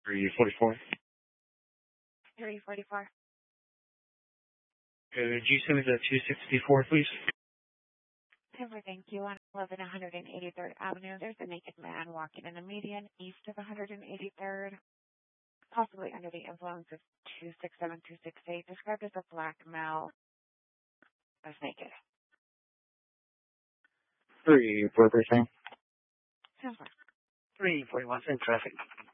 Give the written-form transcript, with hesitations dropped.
344. 344. Could you send me to 264, please? Timber, thank you. On 183rd Avenue, there's a naked man walking in the median east of 183rd, possibly under the influence of 267268, described as a black male, as naked. 343. Timber. 341 in traffic.